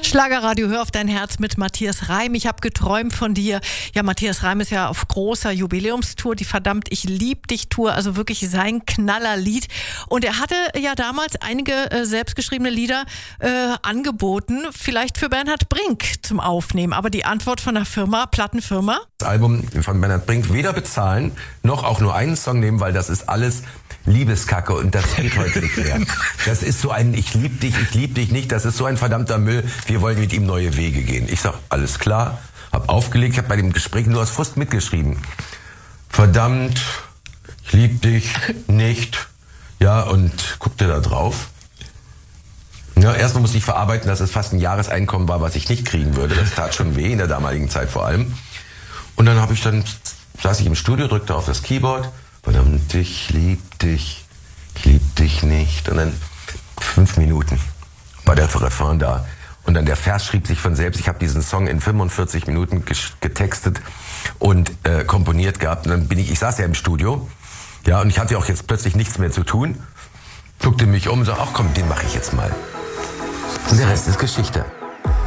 Schlagerradio, hör auf dein Herz mit Matthias Reim. Ich habe geträumt von dir. Ja, Matthias Reim ist ja auf großer Jubiläumstour, die verdammt Ich lieb dich Tour, also wirklich sein Knallerlied. Und er hatte ja damals einige selbstgeschriebene Lieder angeboten, vielleicht für Bernhard Brink zum Aufnehmen. Aber die Antwort von der Plattenfirma? Das Album von Bernhard Brink weder bezahlen, noch auch nur einen Song nehmen, weil das ist alles Liebeskacke und das geht heute nicht mehr. Das ist so ein ich lieb dich nicht, das ist so ein verdammter Müll, wir wollen mit ihm neue Wege gehen. Ich sag, alles klar, hab aufgelegt, ich hab bei dem Gespräch nur aus Frust mitgeschrieben. Verdammt, ich lieb dich nicht. Ja, und guckte da drauf. Ja, erstmal musste ich verarbeiten, dass es fast ein Jahreseinkommen war, was ich nicht kriegen würde. Das tat schon weh, in der damaligen Zeit vor allem. Und dann saß ich im Studio, drückte auf das Keyboard. Verdammt, ich lieb dich nicht. Und dann 5 Minuten war der Refrain da. Und dann der Vers schrieb sich von selbst. Ich habe diesen Song in 45 Minuten getextet und komponiert gehabt. Und dann ich saß ja im Studio, ja, und ich hatte auch jetzt plötzlich nichts mehr zu tun. Guckte mich um und sagte, ach komm, den mache ich jetzt mal. Und der Rest ist Geschichte.